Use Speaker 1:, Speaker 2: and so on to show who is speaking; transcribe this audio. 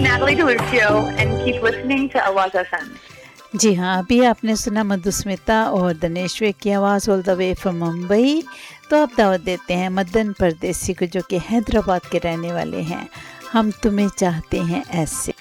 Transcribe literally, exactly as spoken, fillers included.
Speaker 1: Natalie DeLucio, and keep listening to Awaz F M.
Speaker 2: जी हाँ, अभी आपने सुना मधुस्मिता और दनेश्वर की आवाज़ all the way from Mumbai. तो अब दावत देते हैं मदन परदेसी को, जो कि हैदराबाद के रहने वाले हैं। हम तुम्हें चाहते हैं ऐसे।